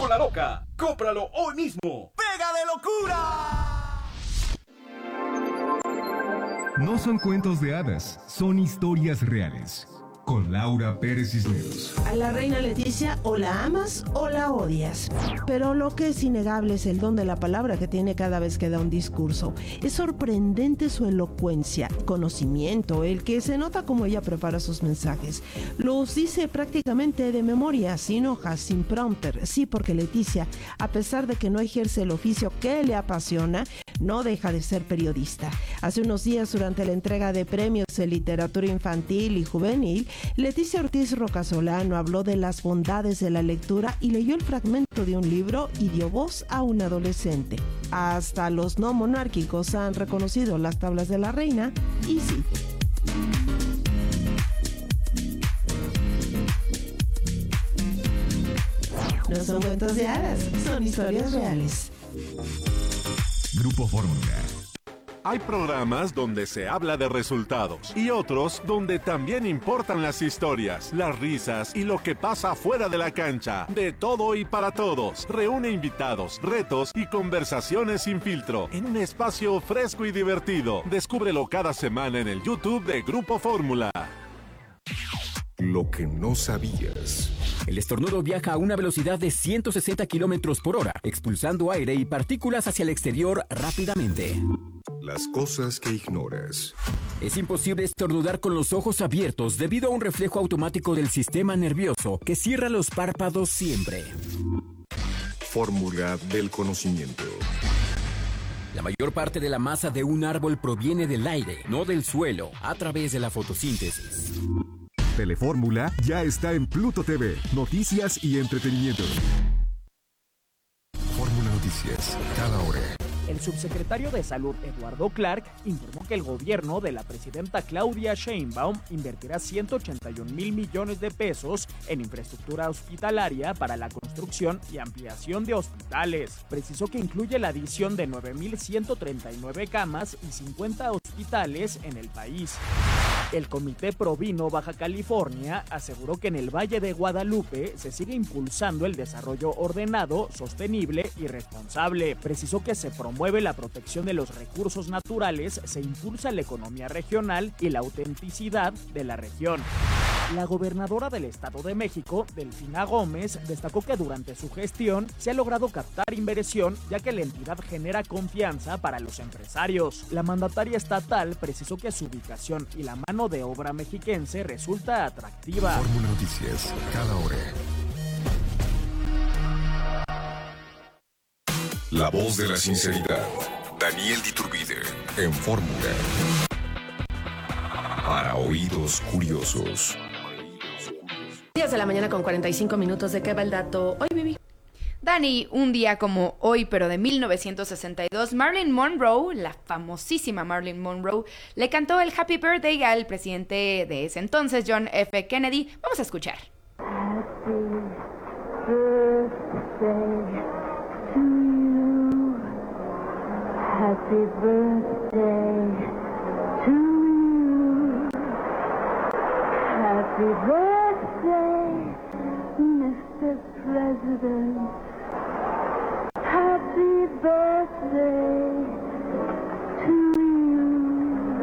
con la loca. ¡Cómpralo hoy mismo! ¡Pega de locura! No son cuentos de hadas, son historias reales. Con Laura Pérez Cisneros. A la reina Leticia o la amas o la odias. Pero lo que es innegable es el don de la palabra que tiene cada vez que da un discurso. Es sorprendente su elocuencia, conocimiento, el que se nota como ella prepara sus mensajes. Los dice prácticamente de memoria, sin hojas, sin prompter. Sí, porque Leticia, a pesar de que no ejerce el oficio que le apasiona, no deja de ser periodista. Hace unos días, durante la entrega de premios de literatura infantil y juvenil, Leticia Ortiz Rocasolano habló de las bondades de la lectura y leyó el fragmento de un libro y dio voz a un adolescente. Hasta los no monárquicos han reconocido las tablas de la reina, y sí. No son cuentos de hadas, son historias reales. Grupo Fórmula. Hay programas donde se habla de resultados y otros donde también importan las historias, las risas y lo que pasa fuera de la cancha. De todo y para todos. Reúne invitados, retos y conversaciones sin filtro en un espacio fresco y divertido. Descúbrelo cada semana en el YouTube de Grupo Fórmula. Lo que no sabías. El estornudo viaja a una velocidad de 160 kilómetros por hora, expulsando aire y partículas hacia el exterior rápidamente. Las cosas que ignoras. Es imposible estornudar con los ojos abiertos debido a un reflejo automático del sistema nervioso que cierra los párpados siempre. Fórmula del conocimiento. La mayor parte de la masa de un árbol proviene del aire, no del suelo, a través de la fotosíntesis. Telefórmula ya está en Pluto TV. Noticias y entretenimiento. Fórmula Noticias, cada hora. El subsecretario de Salud, Eduardo Clark, informó que el gobierno de la presidenta Claudia Sheinbaum invertirá 181,000 millones de pesos en infraestructura hospitalaria para la construcción y ampliación de hospitales. Precisó que incluye la adición de 9,139 camas y 50 hospitales en el país. El Comité Provino Baja California aseguró que en el Valle de Guadalupe se sigue impulsando el desarrollo ordenado, sostenible y responsable. Precisó que se promueve la protección de los recursos naturales, se impulsa la economía regional y la autenticidad de la región. La gobernadora del Estado de México, Delfina Gómez, destacó que durante su gestión se ha logrado captar inversión, ya que la entidad genera confianza para los empresarios. La mandataria estatal precisó que su ubicación y la mano de obra mexiquense resulta atractiva. Fórmula Noticias, cada hora. La voz de la sinceridad. Daniel Diturbide, en Fórmula. Para oídos curiosos. 10 de la mañana con 45 minutos. ¿De qué va el dato hoy, Vivi? Dani, un día como hoy, pero de 1962, Marilyn Monroe, la famosísima Marilyn Monroe, le cantó el Happy Birthday al presidente de ese entonces, John F. Kennedy. Vamos a escuchar. Happy birthday to you. Happy birthday to you. Happy birthday, Mr. President. Happy birthday to you.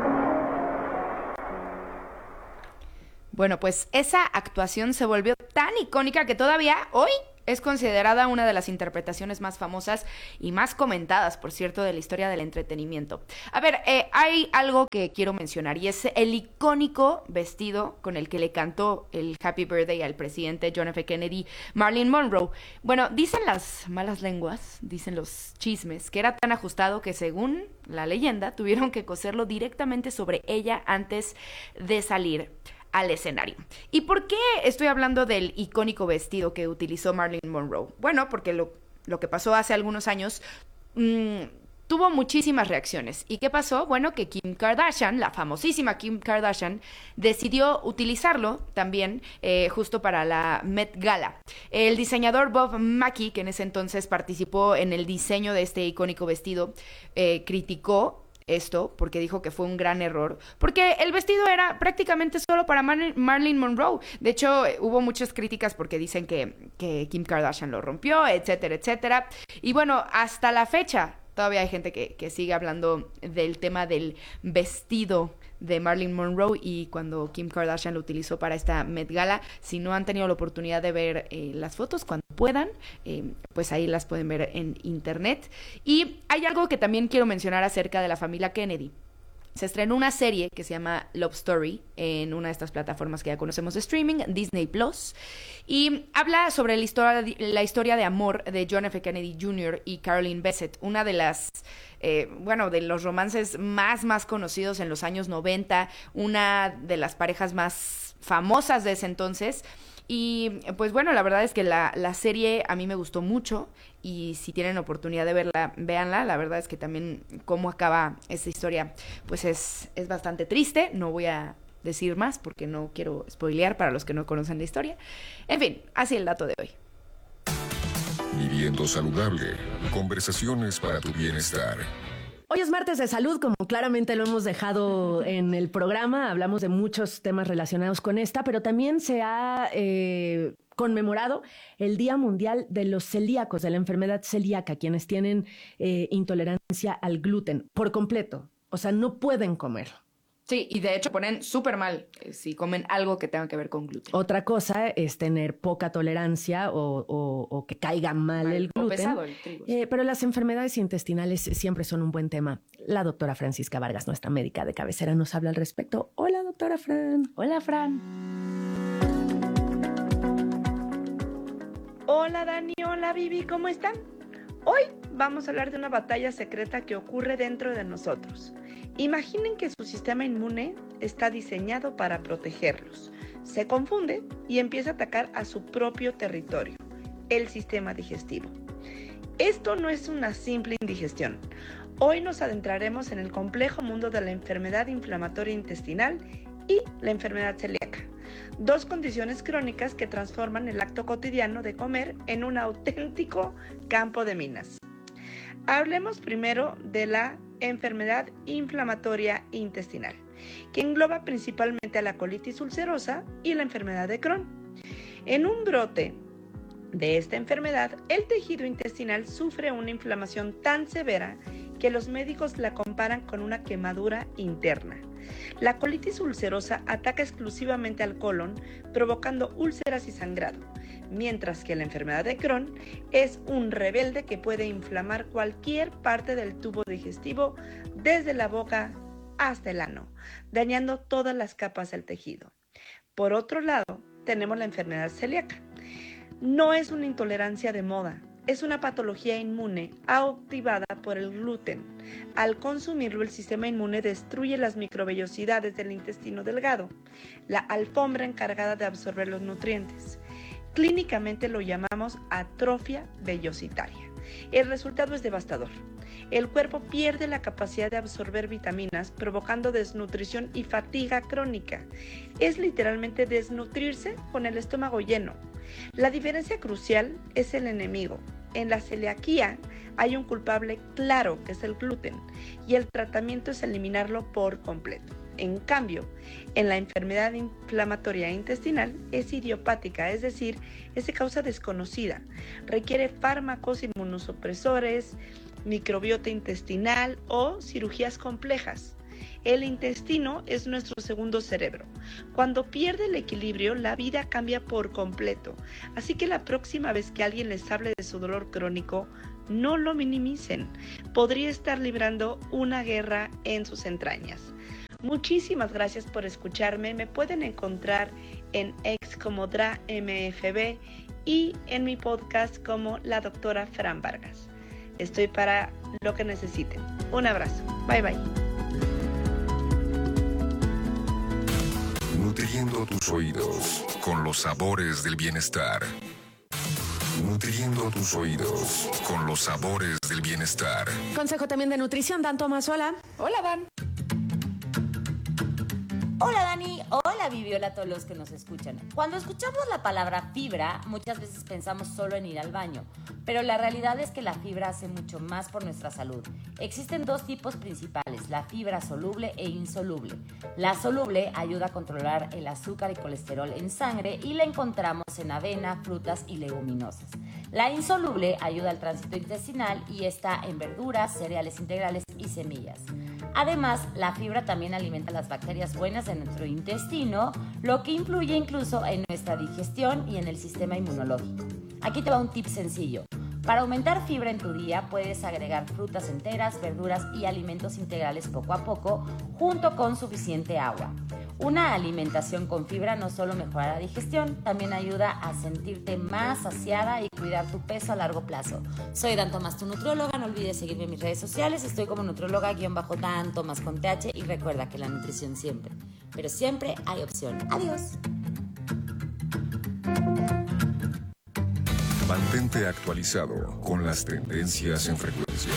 Bueno, pues esa actuación se volvió tan icónica que todavía hoy es considerada una de las interpretaciones más famosas y más comentadas, por cierto, de la historia del entretenimiento. A ver, hay algo que quiero mencionar y es el icónico vestido con el que le cantó el Happy Birthday al presidente John F. Kennedy, Marilyn Monroe. Bueno, dicen las malas lenguas, dicen los chismes, que era tan ajustado que según la leyenda tuvieron que coserlo directamente sobre ella antes de salir al escenario. ¿Y por qué estoy hablando del icónico vestido que utilizó Marilyn Monroe? Bueno, porque lo que pasó hace algunos años tuvo muchísimas reacciones. ¿Y qué pasó? Bueno, que Kim Kardashian, la famosísima Kim Kardashian, decidió utilizarlo también justo para la Met Gala. El diseñador Bob Mackie, que en ese entonces participó en el diseño de este icónico vestido, criticó esto porque dijo que fue un gran error, porque el vestido era prácticamente solo para Marilyn Monroe. De hecho, hubo muchas críticas porque dicen que Kim Kardashian lo rompió, etcétera, etcétera. Y bueno, hasta la fecha todavía hay gente que sigue hablando del tema del vestido de Marilyn Monroe y cuando Kim Kardashian lo utilizó para esta Met Gala. Si no han tenido la oportunidad de ver las fotos, cuando puedan, pues ahí las pueden ver en internet. Y hay algo que también quiero mencionar acerca de la familia Kennedy. Se estrenó una serie que se llama Love Story en una de estas plataformas que ya conocemos de streaming, Disney Plus, y habla sobre la historia de amor de John F. Kennedy Jr. y Carolyn Bessette, una de las, de los romances más conocidos en los años 90, una de las parejas más famosas de ese entonces. Y pues bueno, la verdad es que la serie a mí me gustó mucho y si tienen oportunidad de verla, véanla. La verdad es que también cómo acaba esta historia pues es bastante triste. No voy a decir más porque no quiero spoilear para los que no conocen la historia. En fin, así el dato de hoy. Viviendo saludable. Conversaciones para tu bienestar. Hoy es martes de salud, como claramente lo hemos dejado en el programa. Hablamos de muchos temas relacionados con esta, pero también se ha conmemorado el Día Mundial de los Celíacos, de la enfermedad celíaca, quienes tienen intolerancia al gluten por completo. O sea, no pueden comer. Sí, y de hecho ponen súper mal si comen algo que tenga que ver con gluten. Otra cosa es tener poca tolerancia o que caiga mal el gluten. O pesado el trigo. Pero las enfermedades intestinales siempre son un buen tema. La doctora Francisca Vargas, nuestra médica de cabecera, nos habla al respecto. Hola, doctora Fran. Hola, Fran. Hola, Dani. Hola, Vivi. ¿Cómo están? Hoy vamos a hablar de una batalla secreta que ocurre dentro de nosotros. Imaginen que su sistema inmune está diseñado para protegerlos. Se confunde y empieza a atacar a su propio territorio, el sistema digestivo. Esto no es una simple indigestión. Hoy nos adentraremos en el complejo mundo de la enfermedad inflamatoria intestinal y la enfermedad celíaca. Dos condiciones crónicas que transforman el acto cotidiano de comer en un auténtico campo de minas. Hablemos primero de la enfermedad inflamatoria intestinal, que engloba principalmente a la colitis ulcerosa y la enfermedad de Crohn. En un brote de esta enfermedad, el tejido intestinal sufre una inflamación tan severa que los médicos la comparan con una quemadura interna. La colitis ulcerosa ataca exclusivamente al colon, provocando úlceras y sangrado, mientras que la enfermedad de Crohn es un rebelde que puede inflamar cualquier parte del tubo digestivo, desde la boca hasta el ano, dañando todas las capas del tejido. Por otro lado, tenemos la enfermedad celíaca. No es una intolerancia de moda, es una patología inmune activada por el gluten. Al consumirlo, el sistema inmune destruye las microvellosidades del intestino delgado, la alfombra encargada de absorber los nutrientes. Clínicamente lo llamamos atrofia vellositaria. El resultado es devastador. El cuerpo pierde la capacidad de absorber vitaminas, provocando desnutrición y fatiga crónica. Es literalmente desnutrirse con el estómago lleno. La diferencia crucial es el enemigo. En la celiaquía hay un culpable claro, que es el gluten, y el tratamiento es eliminarlo por completo. En cambio, en la enfermedad inflamatoria intestinal es idiopática, es decir, es de causa desconocida. Requiere fármacos inmunosupresores, microbiota intestinal o cirugías complejas. El intestino es nuestro segundo cerebro. Cuando pierde el equilibrio, la vida cambia por completo. Así que la próxima vez que alguien les hable de su dolor crónico, no lo minimicen. Podría estar librando una guerra en sus entrañas. Muchísimas gracias por escucharme. Me pueden encontrar en X como DraMFB y en mi podcast como la doctora Fran Vargas. Estoy para lo que necesiten. Un abrazo. Bye bye. Nutriendo tus oídos con los sabores del bienestar. Nutriendo tus oídos con los sabores del bienestar. Consejo también de nutrición, Dan Tomás, hola. Hola, Dan. Hola Dani, hola Vivi, hola a todos los que nos escuchan. Cuando escuchamos la palabra fibra, muchas veces pensamos solo en ir al baño, pero la realidad es que la fibra hace mucho más por nuestra salud. Existen dos tipos principales, la fibra soluble e insoluble. La soluble ayuda a controlar el azúcar y colesterol en sangre y la encontramos en avena, frutas y leguminosas. La insoluble ayuda al tránsito intestinal y está en verduras, cereales integrales y semillas. Además, la fibra también alimenta las bacterias buenas de nuestro intestino, lo que influye incluso en nuestra digestión y en el sistema inmunológico. Aquí te va un tip sencillo. Para aumentar fibra en tu día, puedes agregar frutas enteras, verduras y alimentos integrales poco a poco, junto con suficiente agua. Una alimentación con fibra no solo mejora la digestión, también ayuda a sentirte más saciada y cuidar tu peso a largo plazo. Soy Dan Tomás, tu nutrióloga. No olvides seguirme en mis redes sociales. Estoy como nutrióloga-Dan Tomás con TH. Y recuerda que la nutrición siempre, pero siempre hay opción. Adiós. Mantente actualizado con las tendencias en frecuencia.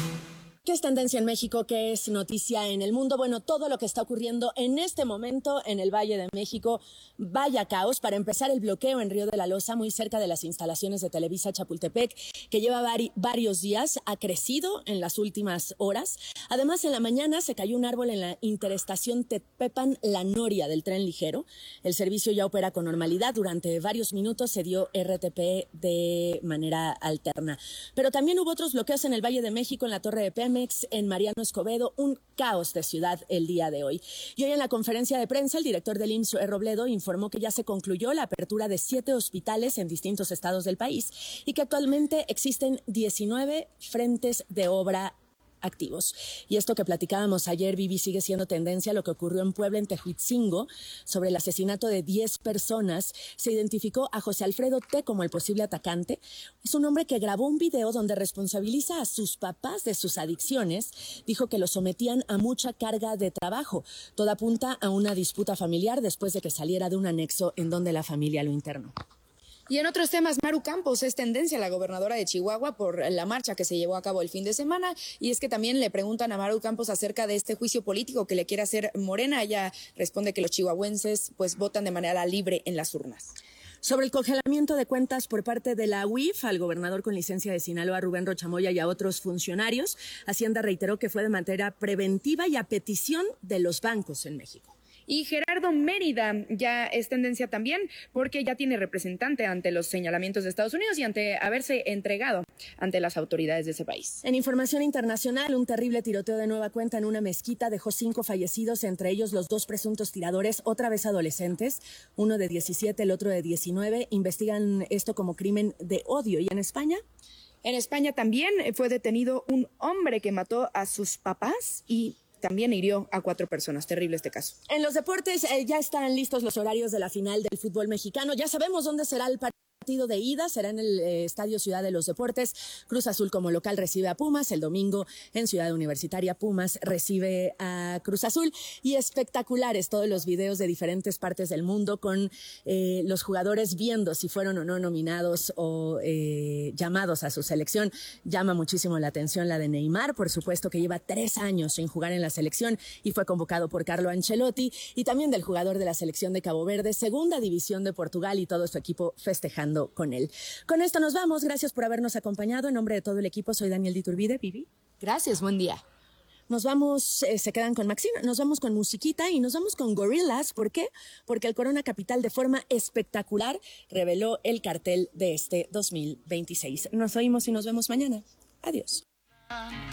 ¿Qué es tendencia en México? ¿Qué es noticia en el mundo? Bueno, todo lo que está ocurriendo en este momento en el Valle de México. Vaya caos. Para empezar, el bloqueo en Río de la Loza, muy cerca de las instalaciones de Televisa Chapultepec, que lleva varios días, ha crecido en las últimas horas. Además, en la mañana se cayó un árbol en la interestación Tepepan-La Noria del tren ligero. El servicio ya opera con normalidad. Durante varios minutos se dio RTP de manera alterna. Pero también hubo otros bloqueos en el Valle de México, en la Torre de Pemex, en Mariano Escobedo, un caos de ciudad el día de hoy. Y hoy en la conferencia de prensa, el director del IMSS, Robledo, informó que ya se concluyó la apertura de 7 hospitales en distintos estados del país y que actualmente existen 19 frentes de obra activos. Y esto que platicábamos ayer, Vivi, sigue siendo tendencia. Lo que ocurrió en Puebla, en Tehuitzingo, sobre el asesinato de 10 personas. Se identificó a José Alfredo T. como el posible atacante. Es un hombre que grabó un video donde responsabiliza a sus papás de sus adicciones. Dijo que los sometían a mucha carga de trabajo. Todo apunta a una disputa familiar después de que saliera de un anexo en donde la familia lo internó. Y en otros temas, Maru Campos es tendencia, la gobernadora de Chihuahua, por la marcha que se llevó a cabo el fin de semana. Y es que también le preguntan a Maru Campos acerca de este juicio político que le quiere hacer Morena. Ella responde que los chihuahuenses pues votan de manera libre en las urnas. Sobre el congelamiento de cuentas por parte de la UIF, al gobernador con licencia de Sinaloa, Rubén Rocha Moya, y a otros funcionarios, Hacienda reiteró que fue de manera preventiva y a petición de los bancos en México. Y Gerardo Mérida ya es tendencia también porque ya tiene representante ante los señalamientos de Estados Unidos y ante haberse entregado ante las autoridades de ese país. En información internacional, un terrible tiroteo de nueva cuenta en una mezquita dejó 5 fallecidos, entre ellos los 2 presuntos tiradores, otra vez adolescentes, uno de 17, el otro de 19. Investigan esto como crimen de odio. ¿Y en España? En España también fue detenido un hombre que mató a sus papás y también hirió a 4 personas. Terrible este caso. En los deportes ya están listos los horarios de la final del fútbol mexicano. Ya sabemos dónde será el partido de ida. Será en el Estadio Ciudad de los Deportes. Cruz Azul como local recibe a Pumas. El domingo en Ciudad Universitaria, Pumas recibe a Cruz Azul. Y espectaculares todos los videos de diferentes partes del mundo con los jugadores viendo si fueron o no nominados o llamados a su selección. Llama muchísimo la atención la de Neymar, por supuesto, que lleva 3 años sin jugar en la selección y fue convocado por Carlo Ancelotti, y también del jugador de la selección de Cabo Verde, segunda división de Portugal, y todo su equipo festejando con él. Con esto nos vamos. Gracias por habernos acompañado. En nombre de todo el equipo, soy Daniel Diturbide. Vivi. Gracias, buen día. Nos vamos, se quedan con Maxine, nos vamos con musiquita y nos vamos con Gorillaz. ¿Por qué? Porque el Corona Capital de forma espectacular reveló el cartel de este 2026. Nos oímos y nos vemos mañana. Adiós.